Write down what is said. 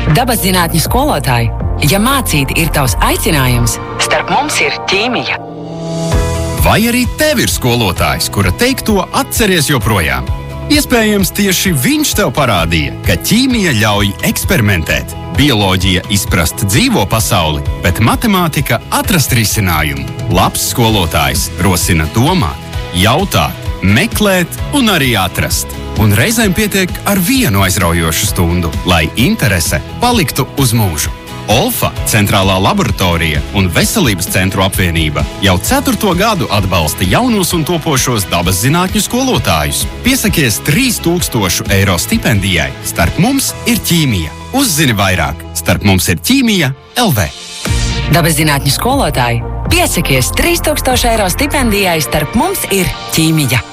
Dabas zinātņu skolotāji, ja mācīt ir tavs aicinājums, starp mums ir ķīmija. Vai arī tev ir skolotājs, kura teikto atceries joprojām? Iespējams, tieši viņš tev parādīja, ka ķīmija ļauj eksperimentēt, bioloģija izprast dzīvo pasauli, bet matemātika atrast risinājumu. Labs skolotājs rosina domāt, jautāt, meklēt un arī atrast. Un reizēm pietiek ar vienu aizraujošu stundu, lai interese paliktu uz mūžu. Olfa, Centrālā laboratorija un Veselības centru apvienība jau 4. gadu atbalsta jaunos un topošos dabas zinātņu skolotājus. Piesakies 3000 eiro stipendijai. Starp mums ir ķīmija. Uzzini vairāk. Starp mums ir ķīmija LV. Dabas zinātņu skolotāji, piesakies 3000 eiro stipendijai. Starp mums ir ķīmija.